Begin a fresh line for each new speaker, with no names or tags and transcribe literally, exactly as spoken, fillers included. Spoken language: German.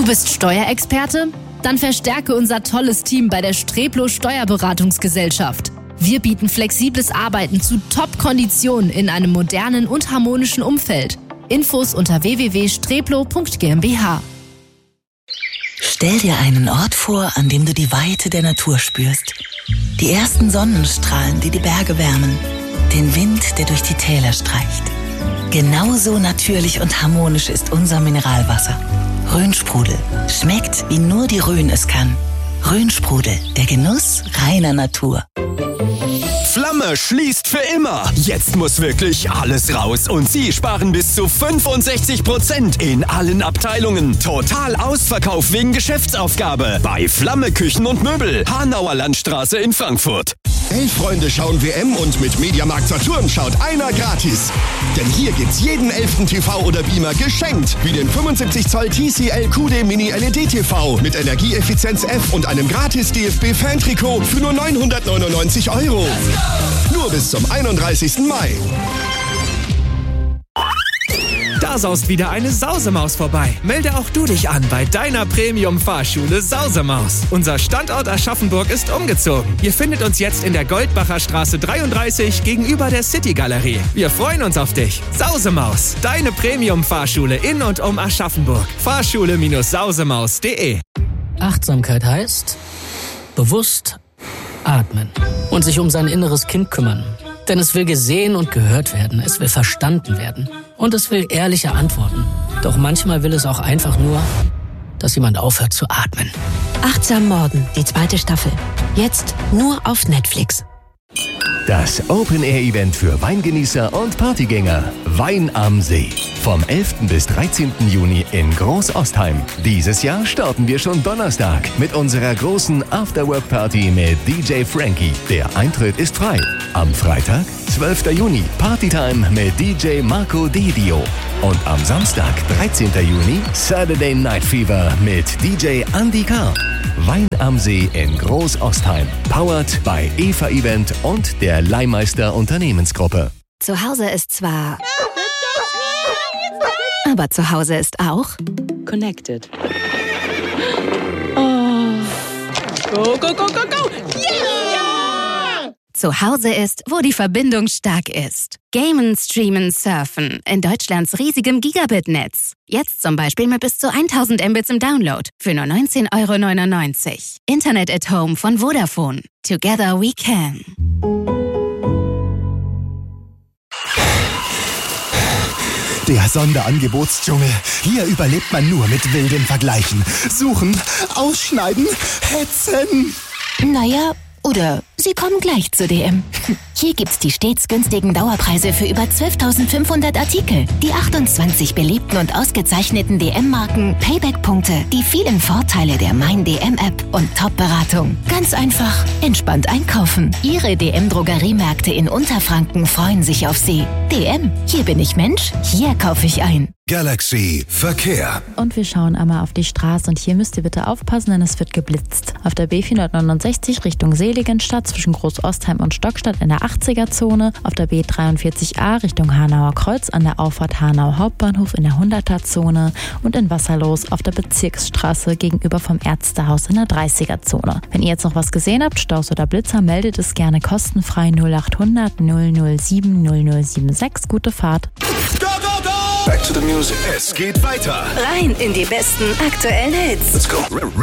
bist Steuerexperte? Dann verstärke unser tolles Team bei der Streplo Steuerberatungsgesellschaft. Wir bieten flexibles Arbeiten zu Top-Konditionen in einem modernen und harmonischen Umfeld. Infos unter w w w punkt streplo punkt g m b h.
Stell dir einen Ort vor, an dem du die Weite der Natur spürst. Die ersten Sonnenstrahlen, die die Berge wärmen. Den Wind, der durch die Täler streicht. Genauso natürlich und harmonisch ist unser Mineralwasser. Rhönsprudel. Schmeckt, wie nur die Rhön es kann. Rhönsprudel, der Genuss reiner Natur.
Flamme schließt für immer. Jetzt muss wirklich alles raus und Sie sparen bis zu fünfundsechzig Prozent in allen Abteilungen. Total Ausverkauf wegen Geschäftsaufgabe bei Flamme Küchen und Möbel, Hanauer Landstraße in Frankfurt.
Elf Freunde schauen W M und mit Mediamarkt Saturn schaut einer gratis. Denn hier gibt's jeden elften T V oder Beamer geschenkt. Wie den fünfundsiebzig Zoll T C L Q D Mini L E D T V mit Energieeffizienz F und einem gratis D F B-Fan-Trikot für nur neunhundertneunundneunzig Euro. Nur bis zum einunddreißigsten Mai.
Da saust wieder eine Sausemaus vorbei. Melde auch du dich an bei deiner Premium-Fahrschule Sausemaus. Unser Standort Aschaffenburg ist umgezogen. Ihr findet uns jetzt in der Goldbacher Straße dreiunddreißig gegenüber der City-Galerie. Wir freuen uns auf dich. Sausemaus, deine Premium-Fahrschule in und um Aschaffenburg. Fahrschule Sausemaus punkt de.
Achtsamkeit heißt bewusst atmen und sich um sein inneres Kind kümmern. Denn es will gesehen und gehört werden, es will verstanden werden und es will ehrliche Antworten. Doch manchmal will es auch einfach nur, dass jemand aufhört zu atmen.
Achtsam Morden, die zweite Staffel. Jetzt nur auf Netflix.
Das Open-Air-Event für Weingenießer und Partygänger. Wein am See. Vom elften bis dreizehnten Juni in Großostheim. Dieses Jahr starten wir schon Donnerstag mit unserer großen Afterwork-Party mit D J Frankie. Der Eintritt ist frei. Am Freitag, zwölften Juni, Partytime mit D J Marco Dedio. Und am Samstag, dreizehnten Juni, Saturday Night Fever mit D J Andy K. Wein am See in Großostheim. Powered bei Eva Event und der Leihmeister Unternehmensgruppe.
Zu Hause ist zwar... Aber zu Hause ist auch...
Connected. Oh. Go, go, go, go, go! Yeah!
Zu Hause ist, wo die Verbindung stark ist. Gamen, streamen, surfen. In Deutschlands riesigem Gigabit-Netz. Jetzt zum Beispiel mit bis zu tausend Mbits im Download. Für nur neunzehn Euro neunundneunzig. Internet at Home von Vodafone. Together we can.
Der Sonderangebotsdschungel. Hier überlebt man nur mit wilden Vergleichen. Suchen, ausschneiden, hetzen.
Naja, oder Sie kommen gleich zu D M. Hier gibt's die stets günstigen Dauerpreise für über zwölftausendfünfhundert Artikel, die achtundzwanzig beliebten und ausgezeichneten D M-Marken, Payback-Punkte, die vielen Vorteile der Mein D M-App und Top-Beratung. Ganz einfach, entspannt einkaufen. Ihre D M-Drogeriemärkte in Unterfranken freuen sich auf Sie. D M, hier bin ich Mensch, hier kaufe ich ein.
Galaxy Verkehr.
Und wir schauen einmal auf die Straße und hier müsst ihr bitte aufpassen, denn es wird geblitzt. Auf der B vierhundertneunundsechzig Richtung Seligenstadt zwischen Großostheim und Stockstadt in der achtziger-Zone, auf der B dreiundvierzig A Richtung Hanauer Kreuz an der Auffahrt Hanau Hauptbahnhof in der hunderter-Zone und in Wasserlos auf der Bezirksstraße gegenüber vom Ärztehaus in der dreißiger-Zone. Wenn ihr jetzt noch was gesehen habt, Staus oder Blitzer, meldet es gerne kostenfrei null achthundert null null sieben null null sieben sechs. Gute Fahrt.
Go, go, go! Back to the music. Es geht weiter.
Rein in die besten aktuellen Hits.
Let's go.